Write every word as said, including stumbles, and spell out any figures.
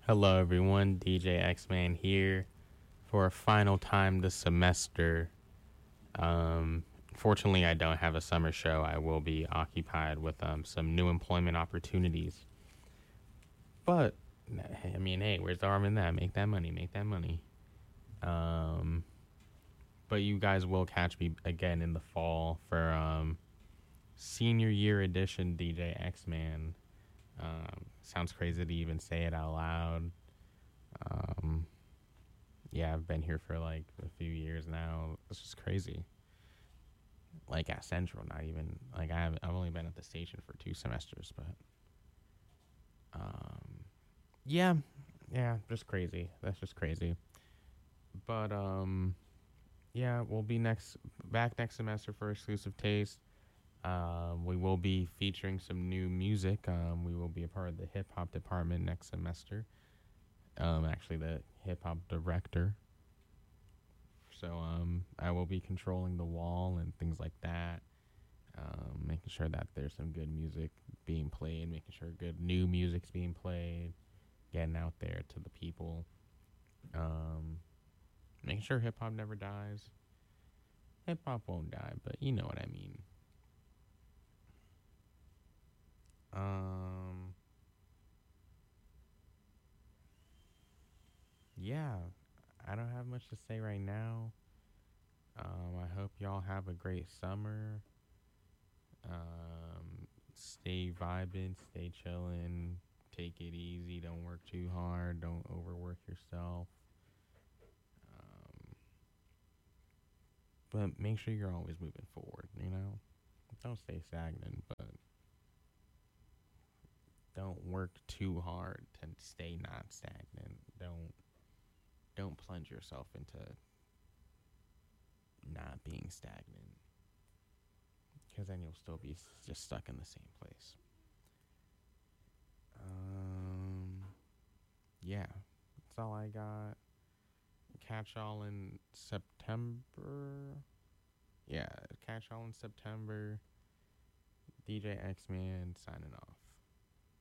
Hello, everyone. D J X-Man here for a final time this semester. Um, Fortunately, I don't have a summer show. I will be occupied with um, some new employment opportunities. But, I mean, hey, where's the harm in that? Make that money. Make that money. Um, but you guys will catch me again in the fall for um, senior year edition D J X-Man. Um, sounds crazy to even say it out loud. Um, yeah, I've been here for like a few years now. It's just crazy. Like at Central, not even like I have. I've only been at the station for two semesters, but um, yeah, yeah, just crazy. That's just crazy. But um, yeah, we'll be next back next semester for Exclusive Taste. Um, we will be featuring some new music. Um, we will be a part of the hip hop department next semester. Um, actually, the hip hop director. So um, I will be controlling the wall and things like that. Um, making sure that there's some good music being played, making sure good new music's being played, getting out there to the people. Um, Making sure hip hop never dies. Hip hop won't die, but you know what I mean. Um, yeah, I don't have much to say right now. Um, I hope y'all have a great summer. Um, Stay vibing, stay chilling, take it easy. Don't work too hard. Don't overwork yourself. Um, but make sure you're always moving forward. You know, don't stay stagnant, but don't work too hard to stay not stagnant. Don't don't plunge yourself into not being stagnant, because then you'll still be just stuck in the same place. Um, yeah, that's all I got. Catch y'all in September. Yeah, catch y'all in September. D J X Man signing off.